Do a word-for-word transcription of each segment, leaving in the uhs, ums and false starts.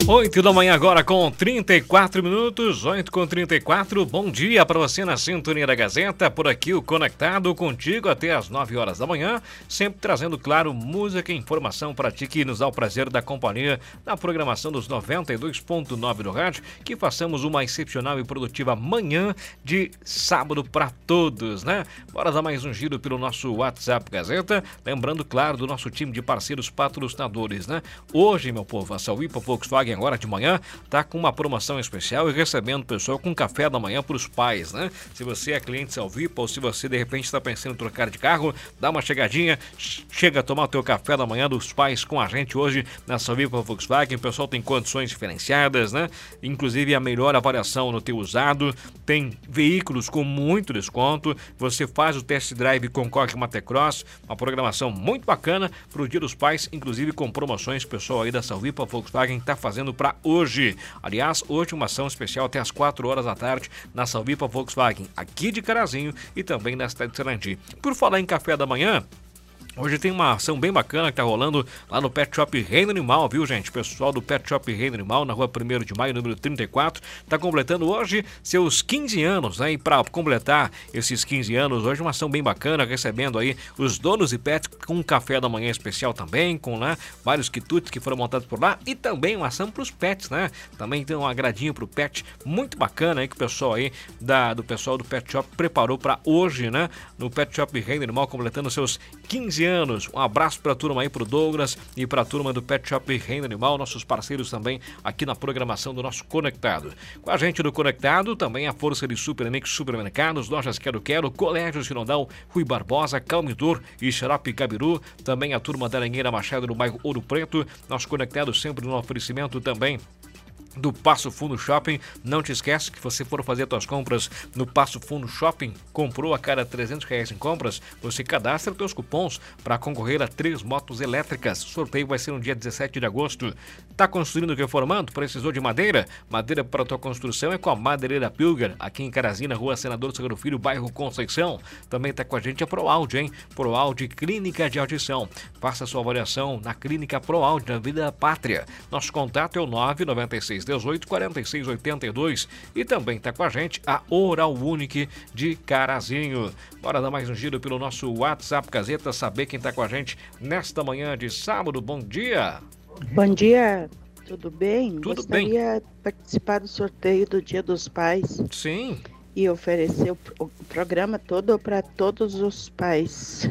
oito da manhã agora com trinta e quatro minutos, oito com trinta e quatro. Bom dia para você na sintonia da Gazeta, por aqui o Conectado contigo até as nove horas da manhã, sempre trazendo, claro, música e informação para ti que nos dá o prazer da companhia na programação dos noventa e dois ponto nove do rádio, que façamos uma excepcional e produtiva manhã de sábado para todos, né? Bora dar mais um giro pelo nosso WhatsApp Gazeta, lembrando, claro, do nosso time de parceiros patrocinadores, né? Hoje, meu povo, a Sauípa Volkswagen agora de manhã tá com uma promoção especial e recebendo o pessoal com café da manhã para os pais, né? Se você é cliente Sauípa ou se você de repente está pensando em trocar de carro, dá uma chegadinha, chega a tomar o teu café da manhã dos pais com a gente hoje na Sauípa Volkswagen. O pessoal tem condições diferenciadas, né? Inclusive a melhor avaliação no teu usado, tem veículos com muito desconto, você faz o test drive com Coque Matecross, uma programação muito bacana para o Dia dos Pais, inclusive com promoções. O pessoal aí da Sauípa Volkswagen tá fazendo para hoje. Aliás, hoje uma ação especial até as quatro horas da tarde na Sauípa Volkswagen, aqui de Carazinho e também na cidade de Sarandi. Por falar em café da manhã, hoje tem uma ação bem bacana que tá rolando lá no Pet Shop Reino Animal, viu, gente? O pessoal do Pet Shop Reino Animal, na rua primeiro de maio, número trinta e quatro, tá completando hoje seus quinze anos, né? E para completar esses quinze anos, hoje uma ação bem bacana, recebendo aí os donos de pets com um café da manhã especial também, com, né, vários quitutes que foram montados por lá e também uma ação pros pets, né? Também tem um agradinho pro pet muito bacana aí que o pessoal aí da, do pessoal do Pet Shop preparou para hoje, né? No Pet Shop Reino Animal, completando seus quinze anos. Um abraço pra turma aí, pro Douglas e pra turma do Pet Shop Reino Animal, nossos parceiros também aqui na programação do nosso Conectado. Com a gente do Conectado, também a força de Supermix Supermercados, Lojas Quero Quero, Colégio Sinodal, Rui Barbosa, Calmidor e Xarope Cabiru, também a turma da Aranheira Machado no bairro Ouro Preto, nosso Conectado sempre no oferecimento também do Passo Fundo Shopping. Não te esquece que se você for fazer suas compras no Passo Fundo Shopping, comprou a cada trezentos reais em compras, você cadastra teus cupons para concorrer a três motos elétricas. O sorteio vai ser no dia dezessete de agosto. Tá construindo e reformando? Precisou de madeira? Madeira para a tua construção é com a Madeireira Pilger, aqui em Carazinho, Rua Senador Sagro Filho, bairro Conceição. Também tá com a gente a ProAudio, hein? ProAudio Clínica de Audição. Faça sua avaliação na Clínica ProAudio, na Vida Pátria. Nosso contato é o nove nove seis dezoito, quarenta e seis oitenta e dois e também tá com a gente a Oral Unique de Carazinho. Bora dar mais um giro pelo nosso WhatsApp Gazeta, saber quem tá com a gente nesta manhã de sábado. Bom dia! Bom dia, tudo bem? Tudo Gostaria bem. de participar do sorteio do Dia dos Pais Sim. e oferecer o, o programa todo para todos os pais.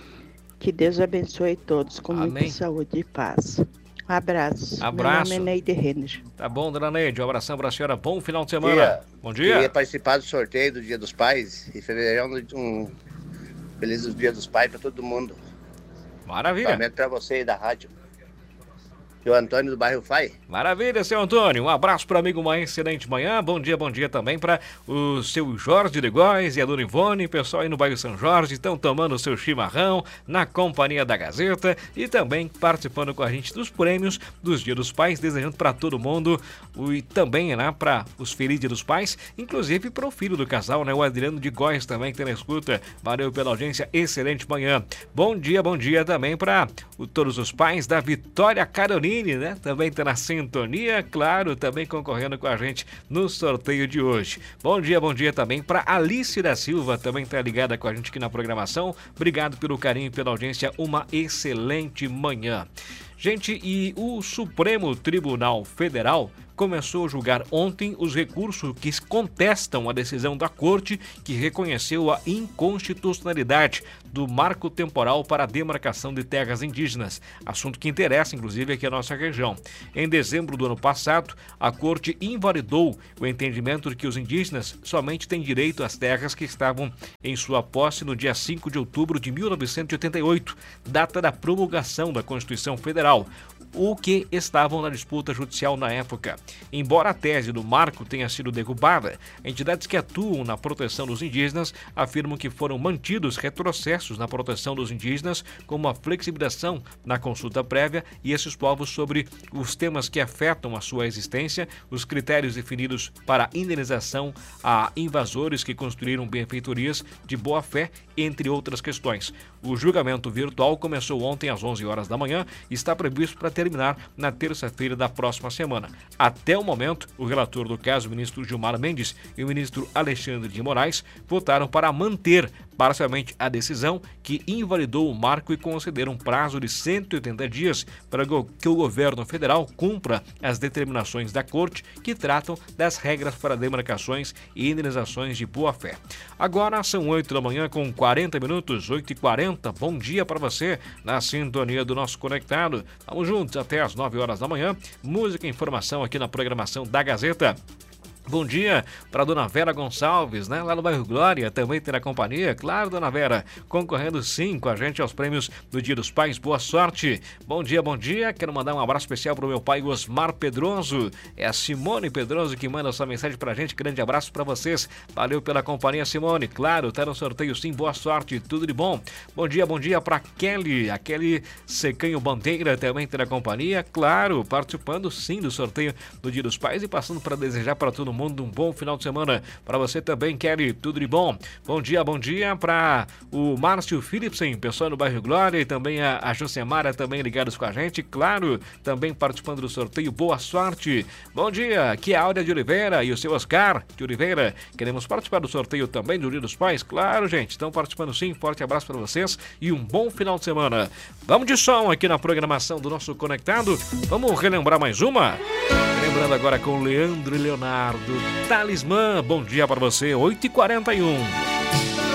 Que Deus abençoe todos com Amém. muita saúde e paz. Um abraço. Abraço. Meu nome é Neide Renner. Tá bom, dona Neide, um abração pra senhora. Bom final de semana. Dia. Bom dia. Queria participar do sorteio do Dia dos Pais e fevereiro um feliz Dia dos Pais para todo mundo. Maravilha. Lamento para você aí da rádio. E o Antônio do bairro Fai. Maravilha, seu Antônio. Um abraço para amigo, uma excelente manhã. Bom dia, bom dia também para o seu Jorge de Góes e a dona Ivone, pessoal aí no bairro São Jorge, estão tomando o seu chimarrão na companhia da Gazeta e também participando com a gente dos prêmios dos Dia dos Pais, desejando para todo mundo e também, né, para os felizes Dia dos Pais, inclusive para o filho do casal, né, o Adriano de Góes também que tem na escuta. Valeu pela audiência, excelente manhã. Bom dia, bom dia também para todos os pais da Vitória Carolina, né? Também está na sintonia, claro, também concorrendo com a gente no sorteio de hoje. Bom dia, bom dia também para Alice da Silva, também está ligada com a gente aqui na programação. Obrigado pelo carinho e pela audiência, uma excelente manhã. Gente, e o Supremo Tribunal Federal começou a julgar ontem os recursos que contestam a decisão da Corte que reconheceu a inconstitucionalidade do marco temporal para a demarcação de terras indígenas, assunto que interessa, inclusive, aqui a nossa região. Em dezembro do ano passado, a Corte invalidou o entendimento de que os indígenas somente têm direito às terras que estavam em sua posse no dia cinco de outubro de mil novecentos e oitenta e oito, data da promulgação da Constituição Federal, o que estavam na disputa judicial na época. Embora a tese do marco tenha sido derrubada, entidades que atuam na proteção dos indígenas afirmam que foram mantidos retrocessos na proteção dos indígenas, como a flexibilização na consulta prévia e esses povos sobre os temas que afetam a sua existência, os critérios definidos para indenização a invasores que construíram benfeitorias de boa-fé, entre outras questões. O julgamento virtual começou ontem às onze horas da manhã e está previsto para ter terminar na terça-feira da próxima semana. Até o momento, o relator do caso, o ministro Gilmar Mendes e o ministro Alexandre de Moraes, votaram para manter parcialmente a decisão que invalidou o marco e concederam um prazo de cento e oitenta dias para que o governo federal cumpra as determinações da Corte que tratam das regras para demarcações e indenizações de boa-fé. Agora são oito da manhã com quarenta minutos, oito e quarenta. Bom dia para você na sintonia do nosso Conectado. Vamos juntos até as nove horas da manhã. Música e informação aqui na programação da Gazeta. Bom dia para dona Vera Gonçalves, né? Lá no bairro Glória, também tem na companhia. Claro, dona Vera, concorrendo sim com a gente aos prêmios do Dia dos Pais. Boa sorte. Bom dia, bom dia. Quero mandar um abraço especial para o meu pai Osmar Pedroso. É a Simone Pedroso que manda essa mensagem pra gente. Grande abraço para vocês. Valeu pela companhia, Simone. Claro, tá no sorteio sim. Boa sorte, tudo de bom. Bom dia, bom dia para Kelly. A Kelly Secanho Bandeira também tem na companhia. Claro, participando sim do sorteio do Dia dos Pais e passando para desejar para todo mundo mundo um bom final de semana. Para você também, Kelly, tudo de bom. Bom dia, bom dia para o Márcio Philipsen, pessoal no bairro Glória, e também a, a Josemara também ligados com a gente, claro, também participando do sorteio. Boa sorte. Bom dia, aqui é a Áurea de Oliveira e o seu Oscar de Oliveira. Queremos participar do sorteio também do Dia dos Pais? Claro, gente, estão participando sim. Forte abraço para vocês e um bom final de semana. Vamos de som aqui na programação do nosso Conectado. Vamos relembrar mais uma? Lembrando agora com Leandro e Leonardo, Talismã. Bom dia para você, oito e quarenta e um.